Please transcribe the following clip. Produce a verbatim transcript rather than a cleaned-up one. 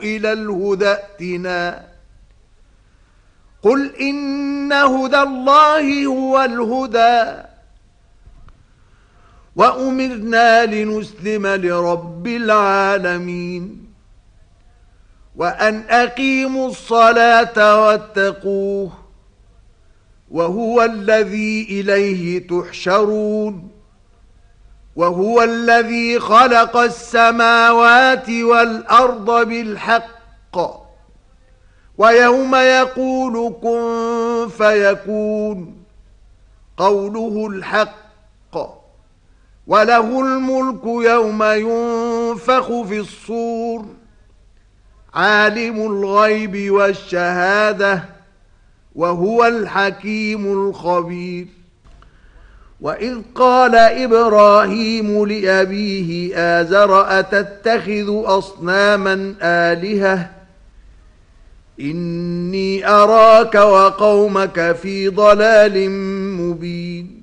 إلى الهدى ائتنا قل إن هدى الله هو الهدى وأمرنا لنسلم لرب العالمين وأن أقيموا الصلاة واتقوه وهو الذي إليه تحشرون وهو الذي خلق السماوات والأرض بالحق ويوم يقول كن فيكون قوله الحق وله الملك يوم ينفخ في الصور عالم الغيب والشهادة وهو الحكيم الخبير وإذ قال إبراهيم لأبيه آزر أتتخذ أصناما آلهة إني أراك وقومك في ضلال مبين